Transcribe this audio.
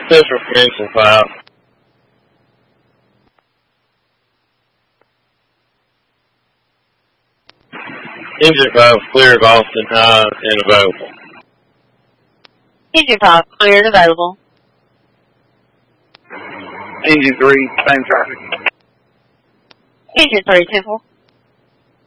Central for engine 5. Engine 5 cleared Austin High and available. Engine 5 cleared available. Engine 3, same traffic. Engine 3, Temple.